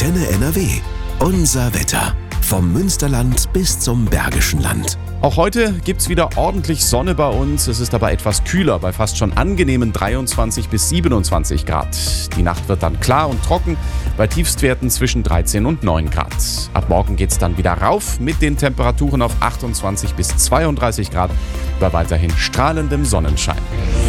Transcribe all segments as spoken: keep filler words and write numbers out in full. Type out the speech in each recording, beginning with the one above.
Antenne N R W. Unser Wetter. Vom Münsterland bis zum Bergischen Land. Auch heute gibt's wieder ordentlich Sonne bei uns. Es ist aber etwas kühler, bei fast schon angenehmen dreiundzwanzig bis siebenundzwanzig Grad. Die Nacht wird dann klar und trocken, bei Tiefstwerten zwischen dreizehn und neun Grad. Ab morgen geht's dann wieder rauf mit den Temperaturen auf achtundzwanzig bis zweiunddreißig Grad, bei weiterhin strahlendem Sonnenschein.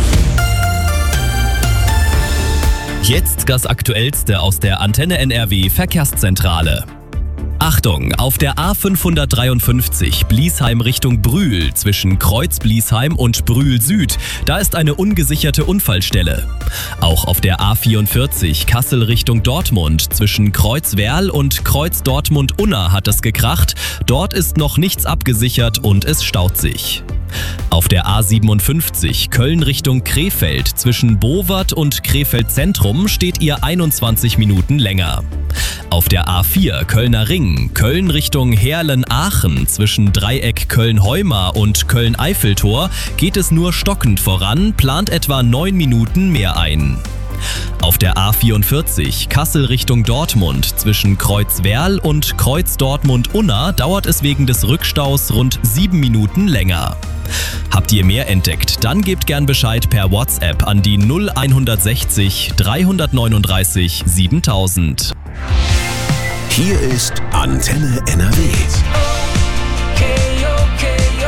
Jetzt das Aktuellste aus der Antenne N R W Verkehrszentrale. Achtung, auf der A fünfhundertdreiundfünfzig Bliesheim Richtung Brühl zwischen Kreuz-Bliesheim und Brühl Süd, da ist eine ungesicherte Unfallstelle. Auch auf der A vierundvierzig Kassel Richtung Dortmund zwischen Kreuz-Werl und Kreuz-Dortmund-Unna hat es gekracht. Dort ist noch nichts abgesichert und es staut sich. Auf der A siebenundfünfzig Köln Richtung Krefeld zwischen Bowert und Krefeld Zentrum steht ihr einundzwanzig Minuten länger. Auf der A vier Kölner Ring, Köln Richtung Heerlen-Aachen zwischen Dreieck Köln-Heuma und Köln-Eiffeltor geht es nur stockend voran, plant etwa neun Minuten mehr ein. Auf der A vierundvierzig Kassel Richtung Dortmund zwischen Kreuz-Werl und Kreuz-Dortmund-Unna dauert es wegen des Rückstaus rund sieben Minuten länger. Habt ihr mehr entdeckt? Dann gebt gern Bescheid per WhatsApp an die null hundertsechzig dreihundertneununddreißig siebentausend. Hier ist Antenne N R W.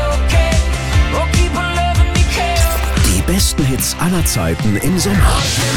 Die besten Hits aller Zeiten im Sommer.